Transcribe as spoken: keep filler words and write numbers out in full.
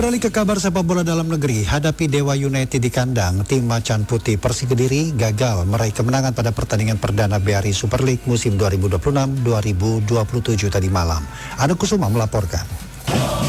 Beralih ke kabar sepak bola dalam negeri, hadapi Dewa United di kandang, tim Macan Putih Persik Kediri gagal meraih kemenangan pada pertandingan perdana B R I Super League musim dua ribu dua puluh enam dua ribu dua puluh tujuh tadi malam. Anu Kusuma melaporkan.